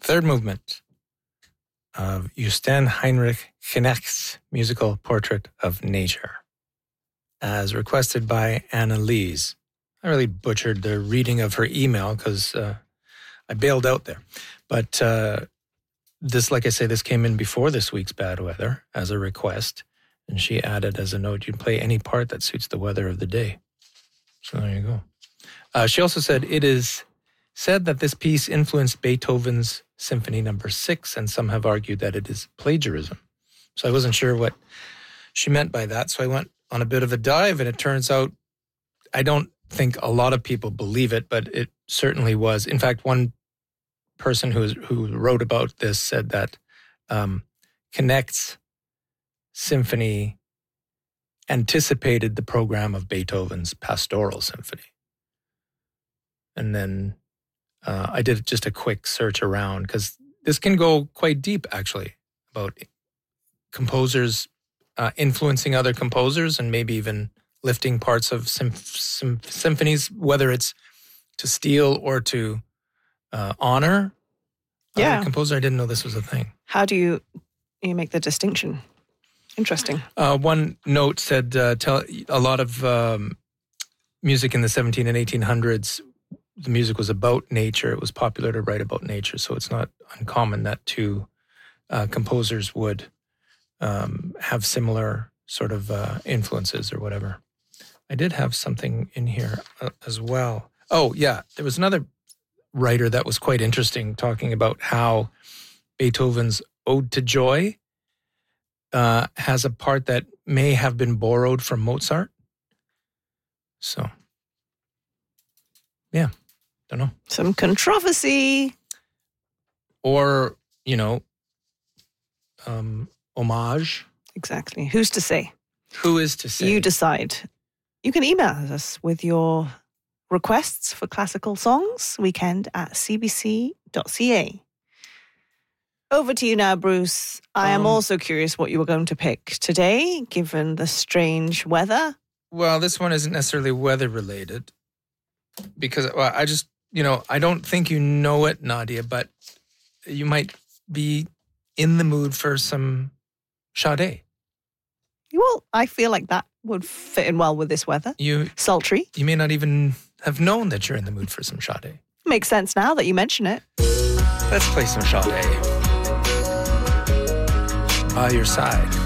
third movement of Jostein Heinrich Knecht's musical portrait of nature, as requested by Annalise. I really butchered the reading of her email because I bailed out there. But this, like I say, this came in before this week's bad weather as a request. And she added as a note, you can play any part that suits the weather of the day. So there you go. She also said, it is said that this piece influenced Beethoven's Symphony No. 6, and some have argued that it is plagiarism. So I wasn't sure what she meant by that. So I went on a bit of a dive, and it turns out I don't think a lot of people believe it, but it certainly was. In fact, one person who wrote about this said that Knecht's symphony anticipated the program of Beethoven's Pastoral Symphony. And then I did just a quick search around because this can go quite deep, actually, about composers influencing other composers and maybe even lifting parts of symphonies, whether it's to steal or to honor a composer. I didn't know this was a thing. How do you make the distinction? Interesting. One note said a lot of music in the 17 and 1800s, the music was about nature. It was popular to write about nature, so it's not uncommon that two composers would have similar sort of influences or whatever. I did have something in here as well. Oh, yeah. There was another writer that was quite interesting talking about how Beethoven's Ode to Joy has a part that may have been borrowed from Mozart. So, yeah, don't know. Some controversy. Or, homage. Exactly. Who's to say? Who is to say? You decide. You can email us with your requests for classical songs, weekend@cbc.ca. Over to you now, Bruce. I am also curious what you were going to pick today, given the strange weather. Well, this one isn't necessarily weather related because I just, I don't think you know it, Nadia, but you might be in the mood for some Sade. Well, I feel like that would fit in well with this weather. Sultry. You may not even have known that you're in the mood for some Sade. Makes sense now that you mention it. Let's play some Sade. By your side.